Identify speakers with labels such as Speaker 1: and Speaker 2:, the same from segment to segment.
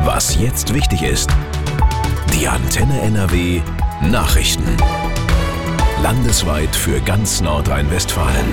Speaker 1: Was jetzt wichtig ist. Die Antenne NRW Nachrichten. Landesweit für ganz Nordrhein-Westfalen.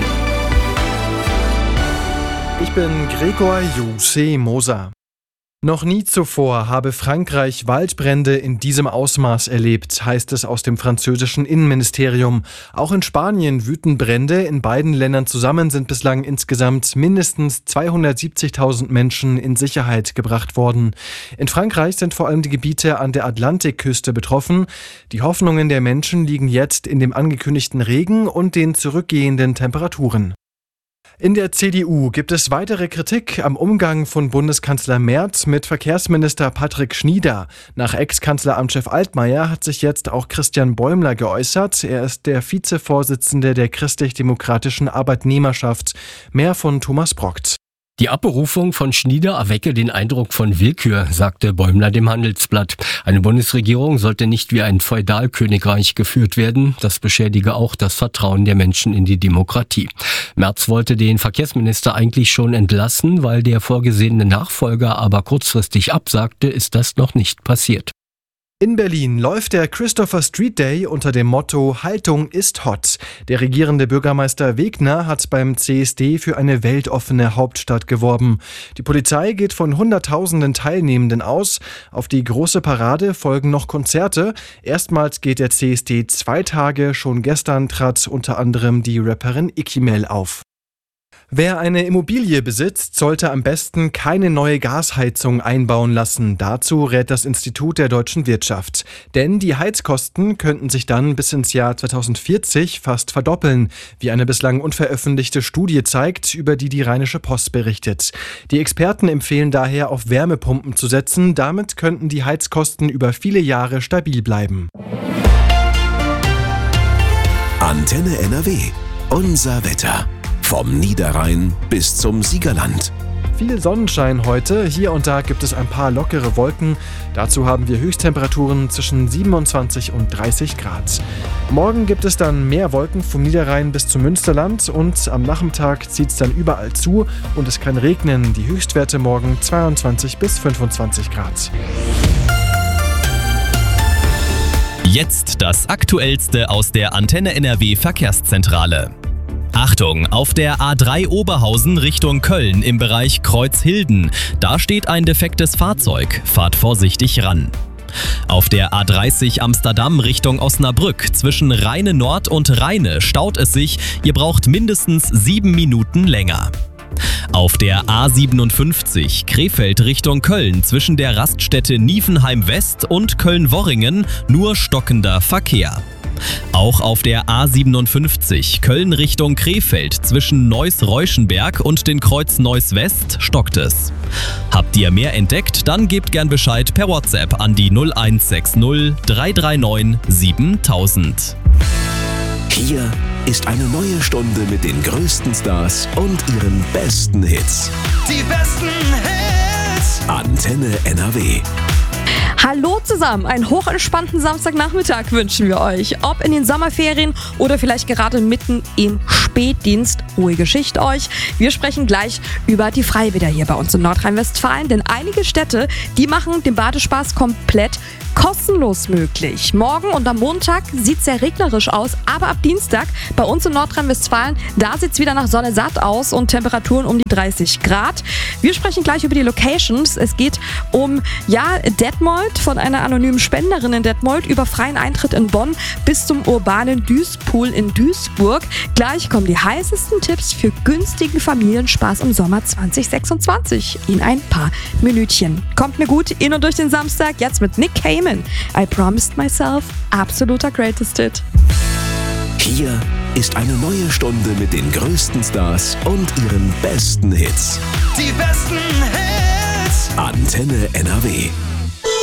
Speaker 2: Ich bin Gregor Juse Moser. Noch nie zuvor habe Frankreich Waldbrände in diesem Ausmaß erlebt, heißt es aus dem französischen Innenministerium. Auch in Spanien wüten Brände. In beiden Ländern zusammen sind bislang insgesamt mindestens 270.000 Menschen in Sicherheit gebracht worden. In Frankreich sind vor allem die Gebiete an der Atlantikküste betroffen. Die Hoffnungen der Menschen liegen jetzt in dem angekündigten Regen und den zurückgehenden Temperaturen. In der CDU gibt es weitere Kritik am Umgang von Bundeskanzler Merz mit Verkehrsminister Patrick Schnieder. Nach Ex-Kanzleramtschef Altmaier hat sich jetzt auch Christian Bäumler geäußert. Er ist der Vizevorsitzende der Christlich-Demokratischen Arbeitnehmerschaft. Mehr von Thomas Brockt.
Speaker 3: Die Abberufung von Schnieder erwecke den Eindruck von Willkür, sagte Bäumler dem Handelsblatt. Eine Bundesregierung sollte nicht wie ein Feudalkönigreich geführt werden. Das beschädige auch das Vertrauen der Menschen in die Demokratie. Merz wollte den Verkehrsminister eigentlich schon entlassen, weil der vorgesehene Nachfolger aber kurzfristig absagte, ist das noch nicht passiert.
Speaker 2: In Berlin läuft der Christopher Street Day unter dem Motto Haltung ist hot. Der regierende Bürgermeister Wegner hat beim CSD für eine weltoffene Hauptstadt geworben. Die Polizei geht von Hunderttausenden Teilnehmenden aus. Auf die große Parade folgen noch Konzerte. Erstmals geht der CSD 2 Tage. Schon gestern trat unter anderem die Rapperin Ikimel auf. Wer eine Immobilie besitzt, sollte am besten keine neue Gasheizung einbauen lassen. Dazu rät das Institut der deutschen Wirtschaft. Denn die Heizkosten könnten sich dann bis ins Jahr 2040 fast verdoppeln, wie eine bislang unveröffentlichte Studie zeigt, über die die Rheinische Post berichtet. Die Experten empfehlen daher, auf Wärmepumpen zu setzen. Damit könnten die Heizkosten über viele Jahre stabil bleiben.
Speaker 1: Antenne NRW. Unser Wetter. Vom Niederrhein bis zum Siegerland.
Speaker 2: Viel Sonnenschein heute. Hier und da gibt es ein paar lockere Wolken. Dazu haben wir Höchsttemperaturen zwischen 27 und 30 Grad. Morgen gibt es dann mehr Wolken vom Niederrhein bis zum Münsterland und am Nachmittag zieht es dann überall zu und es kann regnen. Die Höchstwerte morgen 22 bis 25 Grad.
Speaker 4: Jetzt das Aktuellste aus der Antenne NRW Verkehrszentrale. Achtung, auf der A3 Oberhausen Richtung Köln im Bereich Kreuzhilden. Da steht ein defektes Fahrzeug. Fahrt vorsichtig ran. Auf der A30 Amsterdam Richtung Osnabrück zwischen Rheine Nord und Rheine staut es sich. Ihr braucht mindestens 7 Minuten länger. Auf der A57 Krefeld Richtung Köln zwischen der Raststätte Niefenheim West und Köln-Worringen nur stockender Verkehr. Auch auf der A57 Köln Richtung Krefeld zwischen Neuss-Reuschenberg und den Kreuz Neuss-West stockt es. Habt ihr mehr entdeckt? Dann gebt gern Bescheid per WhatsApp an die 0160 339 7000.
Speaker 1: Hier ist eine neue Stunde mit den größten Stars und ihren besten Hits.
Speaker 5: Die besten Hits!
Speaker 1: Antenne NRW.
Speaker 6: Hallo zusammen, einen hochentspannten Samstagnachmittag wünschen wir euch. Ob in den Sommerferien oder vielleicht gerade mitten im Spätdienst, ruhige Schicht euch. Wir sprechen gleich über die Freibäder hier bei uns in Nordrhein-Westfalen, denn einige Städte, die machen den Badespaß komplett kostenlos möglich. Morgen und am Montag sieht es sehr regnerisch aus, aber ab Dienstag bei uns in Nordrhein-Westfalen, da sieht es wieder nach Sonne satt aus und Temperaturen um die 30 Grad. Wir sprechen gleich über die Locations. Es geht um, Detmold, von einer anonymen Spenderin in Detmold über freien Eintritt in Bonn bis zum urbanen Düspool in Duisburg. Gleich kommen die heißesten Tipps für günstigen Familienspaß im Sommer 2026 in ein paar Minütchen. Kommt mir gut in und durch den Samstag, jetzt mit Nick Cayman. I Promised Myself, absoluter Greatest Hit.
Speaker 1: Hier ist eine neue Stunde mit den größten Stars und ihren besten Hits.
Speaker 5: Die besten Hits!
Speaker 1: Antenne NRW.